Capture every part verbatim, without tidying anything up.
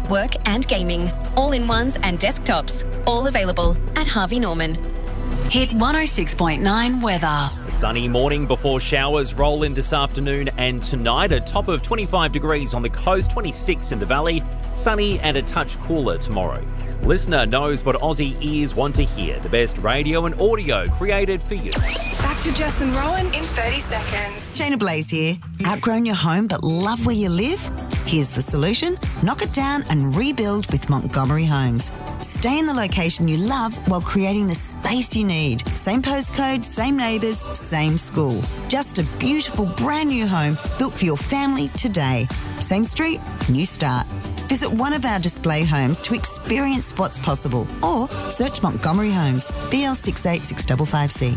work and gaming. All-in-ones and desktops. All available at Harvey Norman. Hit one oh six point nine weather. A sunny morning before showers roll in this afternoon and tonight. A top of twenty-five degrees on the coast, twenty-six in the valley. Sunny and a touch cooler tomorrow. Listener knows what Aussie ears want to hear. The best radio and audio created for you. Back to Jess and Rowan in thirty seconds. Shayna Blaze here. Outgrown your home but love where you live? Here's the solution. Knock it down and rebuild with Montgomery Homes. Stay in the location you love while creating the space you need. Same postcode, same neighbours, same school. Just a beautiful brand new home built for your family today. Same street, new start. Visit one of our display homes to experience what's possible or search Montgomery Homes, B L six eight six five five C.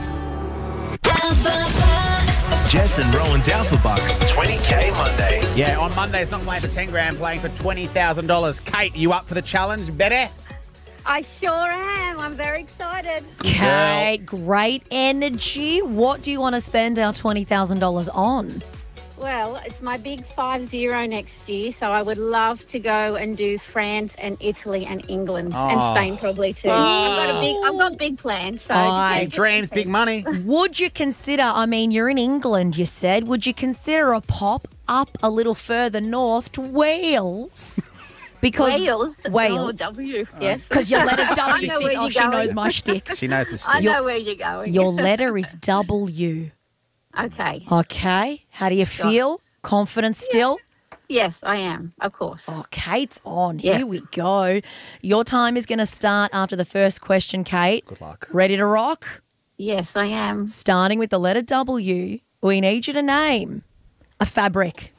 Jess and Rowan's Alpha Bucks twenty K Monday. Yeah, on Monday it's not playing for ten grand, playing for twenty thousand dollars. Kate, you up for the challenge? Better? I sure am. I'm very excited. Okay, great energy. What do you want to spend our twenty thousand dollars on? Well, it's my big five zero next year, so I would love to go and do France and Italy and England Oh. and Spain probably too. I've got a big, I've got big plans. So I- Big dreams, big money. Would you consider, I mean, you're in England, you said, would you consider a pop up a little further north to Wales? Because Wales, Wales. Oh, W, yes. Because your letter's W. I know sis. where Oh, you're she going. knows my shtick. She knows this. I Your- know where you're going. Your letter is W. Okay. Okay. How do you feel? Confident still? Yes, I am. Of course. Oh, Kate's on. Yeah. Here we go. Your time is going to start after the first question, Kate. Good luck. Ready to rock? Yes, I am. Starting with the letter W, we need you to name a fabric,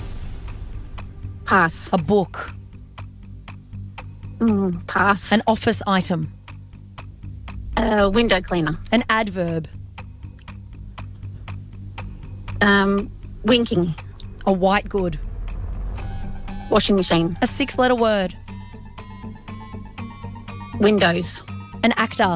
Pass. a book, Mm, pass. an office item, uh, window cleaner. an adverb, Um, winking. a white good, Washing machine. a six-letter word, Windows. an actor,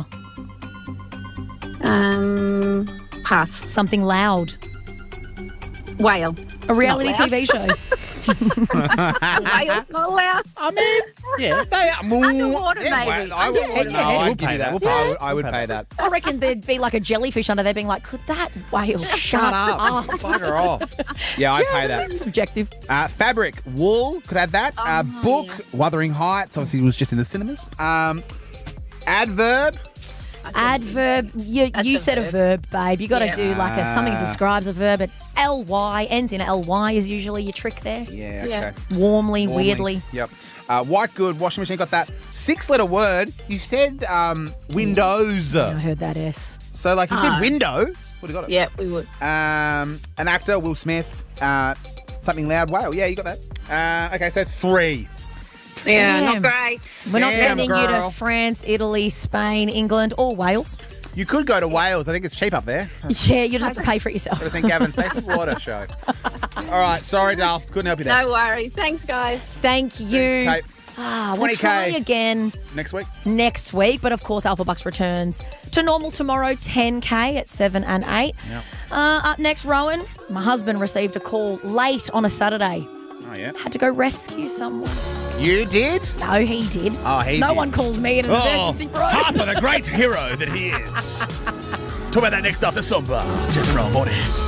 Um, pass. something loud, Whale. a reality Not loud. T V show, Whale's not allowed. I mean, yeah, they are. Underwater, Yeah, maybe. well, I would, Yeah, no, yeah. I'd We'll give pay you that. that. We'll pay I that. would, I would We'll pay pay that. I reckon there'd be like a jellyfish under there being like, could that whale shut, Shut up. Bugger off. Yeah, I'd pay that. That's subjective. Uh, fabric, wool, could add that. Uh, book, Wuthering Heights, obviously it was just in the cinemas. Um, adverb, Adverb, you, That's you a said a verb. verb, babe. You got to Yeah. do like a something that Ah. describes a verb. At L Y, ends in L Y is usually your trick there. yeah, okay. Yeah. Warmly, Warmly. weirdly. Yep. Uh, white good, washing machine, got that. Six letter word, you said um, windows. I heard that S. So like you Ah. said window, would have got it. Yeah, we would. Um, an actor, Will Smith, uh, something loud, whale. Yeah, you got that. Uh, okay, so three. Yeah, Damn. not great. We're not Damn, sending you girl. to France, Italy, Spain, England, or Wales. You could go to Wales. I think it's cheap up there. Yeah, you just have to pay for it yourself. I've seen Gavin Stacey Water show. All right, sorry, Dal. Couldn't help you there. No worries. Thanks, guys. Thank you. Thanks, Kate. Ah, we'll twenty K. try again Next week. next week. But of course, Alpha Bucks returns to normal tomorrow, ten K at seven and eight. Yep. Uh, up next, Rowan. My husband received a call late on a Saturday. Oh, yeah. Had to go rescue someone. You did? No, he did. Oh, he no did. one calls me at an emergency, bro. Harper, the great hero that he is. Talk about that next after Somba. Jess and Rowan morning.